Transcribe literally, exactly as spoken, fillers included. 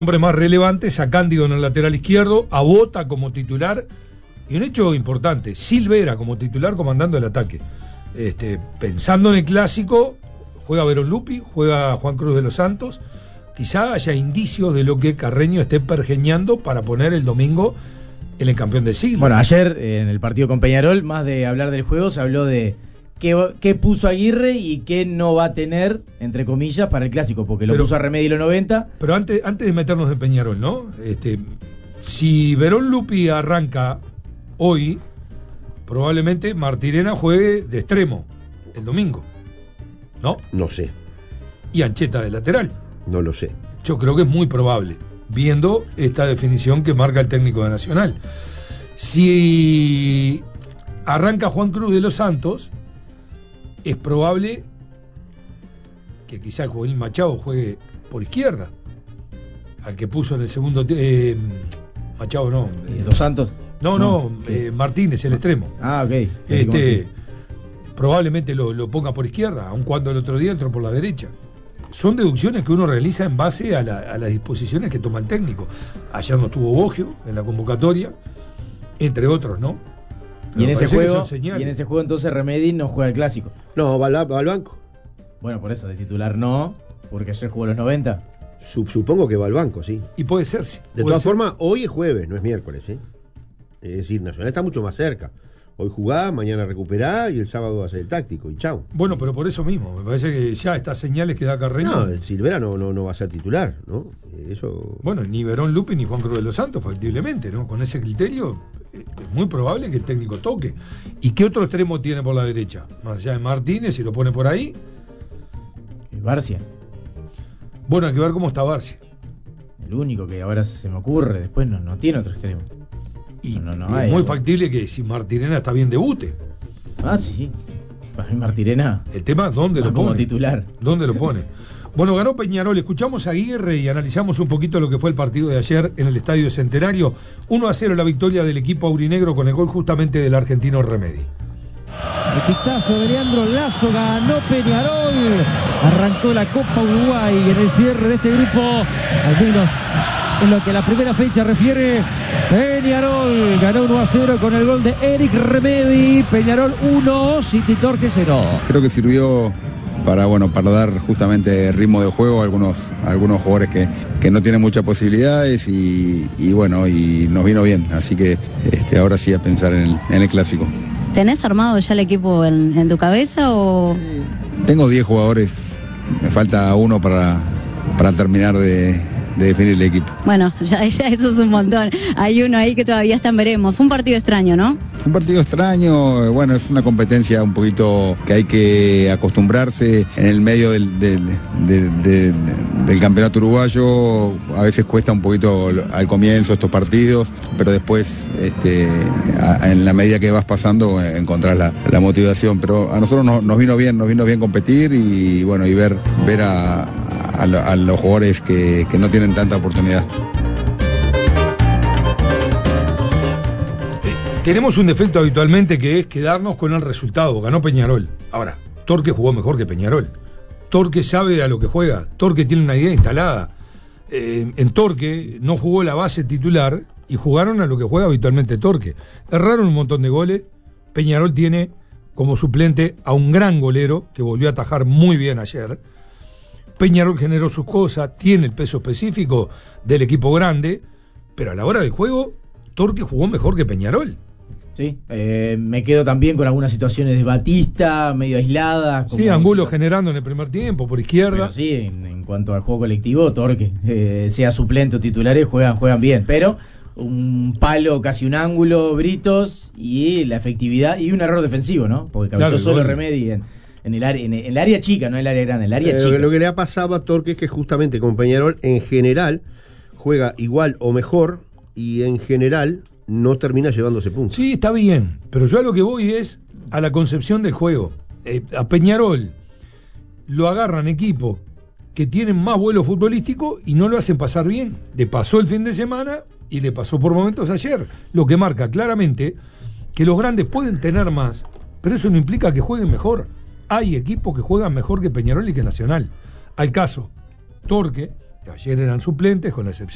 Hombre más relevantes a Cándido en el lateral izquierdo, a Bota como titular y un hecho importante, Silvera como titular comandando el ataque. Este, pensando en el clásico, juega Verón Lupi, juega Juan Cruz de los Santos, quizá haya indicios de lo que Carreño esté pergeñando para poner el domingo en el campeón del siglo. Bueno, ayer en el partido con Peñarol, más de hablar del juego, se habló de qué, qué puso Aguirre y qué no va a tener, entre comillas, para el clásico, porque lo pero, puso a Remedi los noventa. Pero antes, antes de meternos en Peñarol, ¿no? Este, si Verón Lupi arranca hoy, probablemente Martirena juegue de extremo el domingo, ¿no? No sé. Y Ancheta de lateral. No lo sé. Yo creo que es muy probable, viendo esta definición que marca el técnico de Nacional. Si arranca Juan Cruz de los Santos, es probable que quizá el juvenil Machado juegue por izquierda, al que puso en el segundo eh, Machado no eh, Dos Santos no no, no eh, Martínez el extremo. Ah, ok. Este probablemente lo, lo ponga por izquierda, aun cuando el otro día entró por la derecha. Son deducciones que uno realiza en base a, la, a las disposiciones que toma el técnico. Ayer no tuvo Boggio en la convocatoria, entre otros, ¿no? Y en, ese juego, y en ese juego entonces Remedi no juega el clásico. No, va al, va al banco. Bueno, por eso, de titular no, porque ayer jugó los noventa. Supongo que va al banco, sí. Y puede ser, sí. De todas formas, hoy es jueves, no es miércoles, ¿eh? Es decir, Nacional está mucho más cerca. Hoy jugá, mañana recuperá y el sábado va a ser el táctico y chau. Bueno, pero por eso mismo, me parece que ya estas señales que da Carreño. No, el Silvera no, no, no va a ser titular, ¿no? Eso. Bueno, ni Verón Lupi ni Juan Cruz de los Santos, factiblemente, ¿no? Con ese criterio es muy probable que el técnico toque. ¿Y qué otro extremo tiene por la derecha? Más allá de Martínez, si lo pone por ahí. Barcia. Bueno, hay que ver cómo está Barcia. El único que ahora se me ocurre, después no, no tiene otro extremo. Y, no, no, no, y es muy factible que si Martirena está bien debute. Ah, sí, sí. Para mí Martirena. El tema es dónde lo pone. Como titular. ¿Dónde lo pone? Bueno, ganó Peñarol. Escuchamos a Aguirre y analizamos un poquito lo que fue el partido de ayer en el Estadio Centenario. uno a cero la victoria del equipo aurinegro con el gol justamente del argentino Remedi. El pitazo de Leandro Lazo, ganó Peñarol. Arrancó la Copa Uruguay en el cierre de este grupo. Al menos en lo que a la primera fecha refiere, Peñarol ganó uno a cero con el gol de Eric Remedi. Peñarol uno, City Torque cero. Creo que sirvió para, bueno, para dar justamente ritmo de juego a algunos, a algunos jugadores que, que no tienen muchas posibilidades y, y bueno, y nos vino bien. Así que este, ahora sí a pensar en el, en el clásico. ¿Tenés armado ya el equipo en, en tu cabeza o...? Tengo diez jugadores, me falta uno para, para terminar de... de definir el equipo. Bueno, ya, ya eso es un montón. Hay uno ahí que todavía está en veremos. Fue un partido extraño, ¿no? Fue un partido extraño, bueno, es una competencia un poquito que hay que acostumbrarse en el medio del, del, del, del, del campeonato uruguayo. A veces cuesta un poquito al comienzo estos partidos, pero después, este, a, en la medida que vas pasando, encontrás la, la motivación. Pero a nosotros nos, nos vino bien, nos vino bien competir y bueno, y ver, ver a A, lo, a los jugadores que, que no tienen tanta oportunidad. Eh, tenemos un defecto habitualmente que es quedarnos con el resultado. Ganó Peñarol. Ahora, Torque jugó mejor que Peñarol. Torque sabe a lo que juega. Torque tiene una idea instalada. Eh, en Torque no jugó la base titular y jugaron a lo que juega habitualmente Torque. Erraron un montón de goles. Peñarol tiene como suplente a un gran golero que volvió a atajar muy bien ayer. Peñarol generó sus cosas, tiene el peso específico del equipo grande, pero a la hora del juego, Torque jugó mejor que Peñarol. Sí, eh, me quedo también con algunas situaciones de Batista, medio aisladas. Sí, Angulo generando en el primer tiempo, por izquierda. Pero sí, en, en cuanto al juego colectivo, Torque, eh, sea suplente o titulares, juegan, juegan bien, pero un palo, casi un ángulo, Britos, y la efectividad, y un error defensivo, ¿no? Porque cabezó claro, solo Remedi en... En el, área, en el área chica, no el área grande, el área eh, chica. Lo que le ha pasado a Torque es que justamente con Peñarol en general juega igual o mejor y en general no termina llevándose puntos. Sí, está bien, pero yo a lo que voy es a la concepción del juego. Eh, a Peñarol lo agarran equipos que tienen más vuelo futbolístico y no lo hacen pasar bien. Le pasó el fin de semana y le pasó por momentos ayer, lo que marca claramente que los grandes pueden tener más, pero eso no implica que jueguen mejor. Hay equipos que juegan mejor que Peñarol y que Nacional. Al caso, Torque, que ayer eran suplentes, con la excepción